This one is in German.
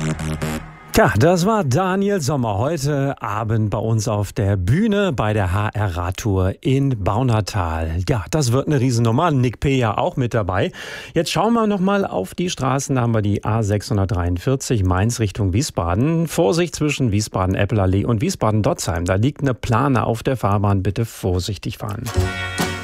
Ja, das war Daniel Sommer heute Abend bei uns auf der Bühne bei der HR-Radtour in Baunatal. Ja, das wird eine Riesennummer. Nick P. ja auch mit dabei. Jetzt schauen wir nochmal auf die Straßen. Da haben wir die A643 Mainz Richtung Wiesbaden. Vorsicht zwischen Wiesbaden-Eppelallee und Wiesbaden-Dotzheim. Da liegt eine Plane auf der Fahrbahn. Bitte vorsichtig fahren.